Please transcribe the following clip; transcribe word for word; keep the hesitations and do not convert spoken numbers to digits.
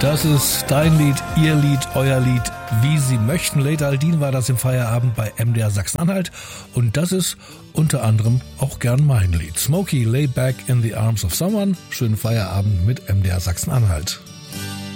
Das ist dein Lied, ihr Lied, euer Lied, wie Sie möchten. Late Aldin war das im Feierabend bei M D R Sachsen-Anhalt. Und das ist unter anderem auch gern mein Lied. Smokey, Lay Back in the Arms of Someone. Schönen Feierabend mit M D R Sachsen-Anhalt.